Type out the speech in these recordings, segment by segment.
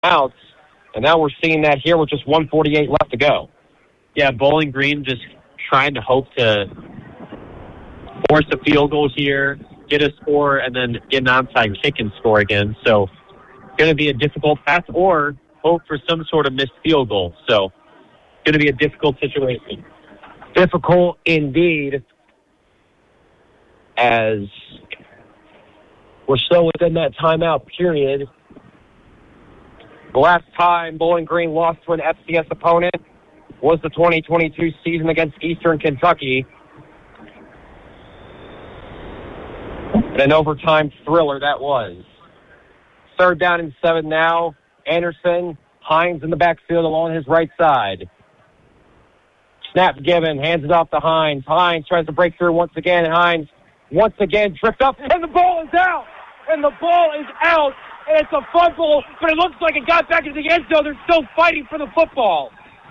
timeouts, and now we're seeing that here with just 1:48 left to go. Yeah, Bowling Green just trying to hope to force a field goal here, get a score, and then get an onside kick and score again. So it's going to be a difficult path, or hope for some sort of missed field goal. So it's going to be a difficult situation. Difficult indeed, as we're still within that timeout period. The last time Bowling Green lost to an FCS opponent was the 2022 season against Eastern Kentucky. And an overtime thriller that was. 3rd down and 7 now. Anderson, Hines in the backfield along his right side. Snap given, hands it off to Hines. Hines tries to break through once again. Hines once again tripped up, and the ball is out! And the ball is out, and it's a fumble, but it looks like it got back into the end zone. They're still fighting for the football.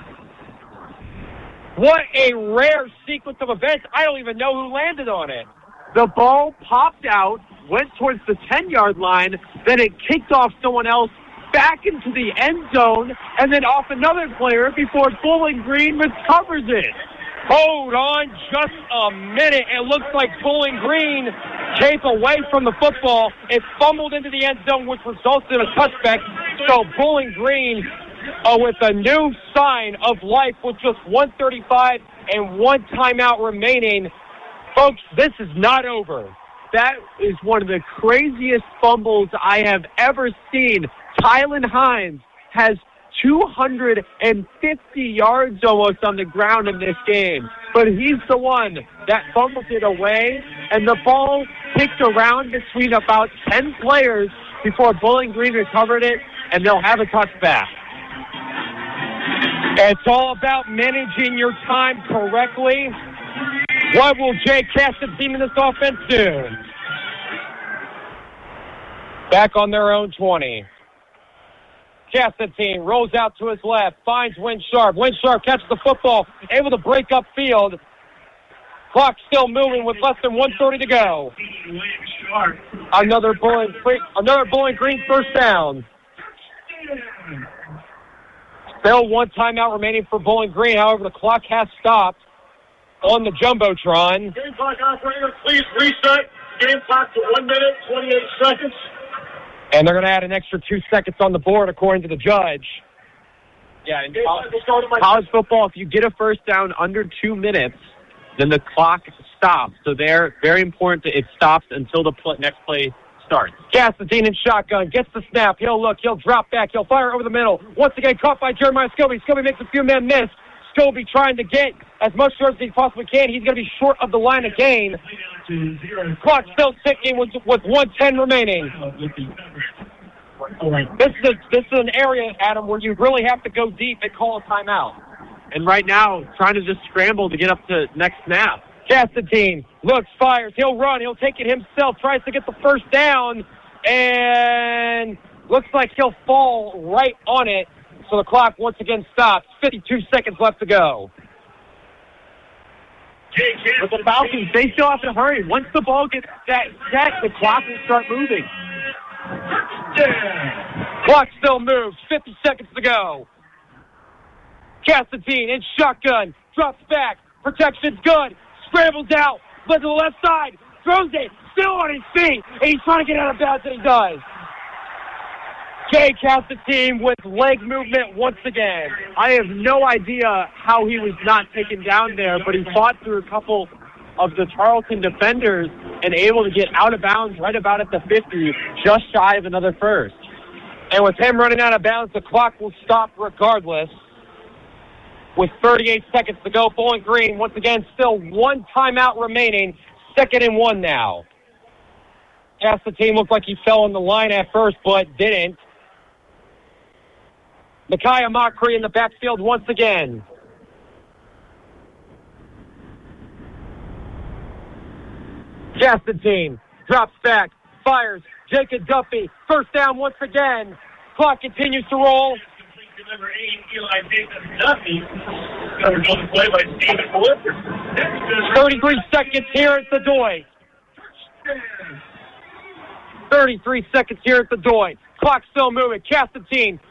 What a rare sequence of events. I don't even know who landed on it. The ball popped out, went towards the 10-yard line, then it kicked off someone else back into the end zone, and then off another player before Bowling Green recovers it. Hold on just a minute. It looks like Bowling Green came away from the football. It fumbled into the end zone, which resulted in a touchback. So Bowling Green with a new sign of life with just 1:35 and 1 timeout remaining. Folks, this is not over. That is one of the craziest fumbles I have ever seen. Tylen Hines has 250 yards almost on the ground in this game. But he's the one that fumbled it away, and the ball kicked around between about 10 players before Bowling Green recovered it, and they'll have a touchback. It's all about managing your time correctly. What will Jay Castantine and this offense do? Back on their own 20. Castantine rolls out to his left, finds Winsharp. Winsharp catches the football, able to break up field. Clock still moving with less than 1:30 to go. Another Bowling Green first down. Still 1 timeout remaining for Bowling Green. However, the clock has stopped on the Jumbotron. Game clock operator, please reset. Game clock to 1 minute, 28 seconds. And they're going to add an extra 2 seconds on the board, according to the judge. Yeah, in college football, if you get a first down under 2 minutes, then the clock stops. So they're very important that it stops until the next play starts. Castantine in shotgun, gets the snap. He'll look, he'll drop back, he'll fire over the middle. Once again, caught by Jeremiah Scobie. Scobie makes a few men miss. Scobie trying to get as much yards as he possibly can. He's going to be short of the line of gain. Clock still ticking with 1:10 remaining. This is an area, Adam, where you really have to go deep and call a timeout. And right now, trying to just scramble to get up to next snap. Castantine looks, fires, he'll run, he'll take it himself, tries to get the first down, and looks like he'll fall right on it. So the clock once again stops. 52 seconds left to go. But the Falcons, they still have to hurry. Once the ball gets set, the clock will start moving. Clock still moves. 50 seconds to go. Castantine in shotgun. Drops back. Protection's good. Scrambles out. Led to the left side. Throws it. Still on his feet. And he's trying to get out of bounds, and he does. Jay Castantine with leg movement once again. I have no idea how he was not taken down there, but he fought through a couple of the Tarleton defenders and able to get out of bounds right about at the 50, just shy of another first. And with him running out of bounds, the clock will stop regardless. With 38 seconds to go, Bowling Green, once again, still 1 timeout remaining. 2nd and 1 now. Castantine looked like he fell on the line at first, but didn't. Micaiah Mockery in the backfield once again. Castantine drops back, fires. Jacob Duffy, first down once again. Clock continues to roll. Number 8, Eli Duffy. Number 12 play by Stephen Clifford. 33 seconds here at the Doy. 33 seconds here at the Doy. Clock still moving. Castantine